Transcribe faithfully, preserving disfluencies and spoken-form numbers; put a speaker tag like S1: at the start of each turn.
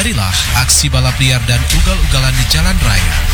S1: Hindarilah aksi balap liar dan ugal-ugalan di jalan raya.